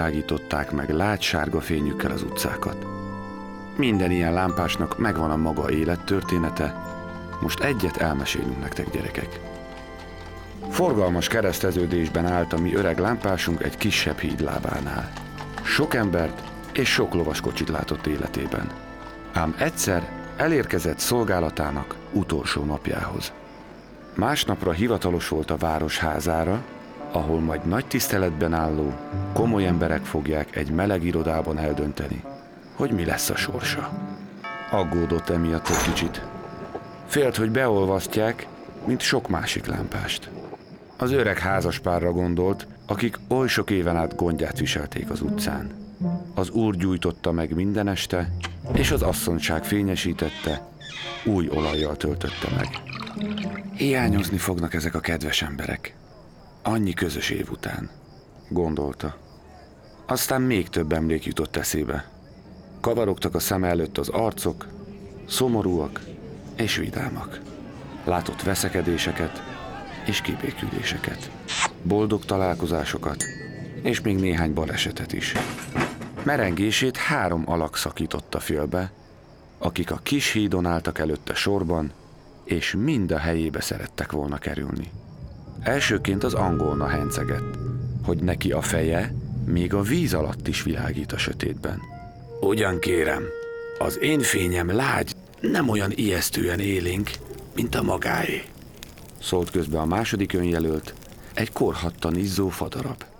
világították meg lágysárga fényükkel az utcákat. Minden ilyen lámpásnak megvan a maga élettörténete, most egyet elmesélünk nektek, gyerekek. Forgalmas kereszteződésben állt a mi öreg lámpásunk egy kisebb híd lábánál. Sok embert és sok lovaskocsit látott életében. Ám egyszer elérkezett szolgálatának utolsó napjához. Másnapra hivatalos volt a városházára, ahol majd nagy tiszteletben álló, komoly emberek fogják egy meleg irodában eldönteni, hogy mi lesz a sorsa. Aggódott emiatt egy kicsit. Félt, hogy beolvasztják, mint sok másik lámpást. Az öreg házaspárra gondolt, akik oly sok éven át gondját viselték az utcán. Az úr gyújtotta meg minden este, és az asszonyság fényesítette, új olajjal töltötte meg. Hiányozni fognak ezek a kedves emberek. Annyi közös év után, gondolta. Aztán még több emlék jutott eszébe. Kavarogtak a szem előtt az arcok, szomorúak és vidámak. Látott veszekedéseket és kibéküléseket, boldog találkozásokat és még néhány balesetet is. Merengését 3 alak szakította félbe, akik a kis hídon álltak előtte sorban, és mind a helyébe szerettek volna kerülni. Elsőként az angolna hencegett, hogy neki a feje még a víz alatt is világít a sötétben. Ugyan kérem, az én fényem lágy, nem olyan ijesztően élénk, mint a magáé. Szólt közbe a második önjelölt, egy korhattan izzó fadarab.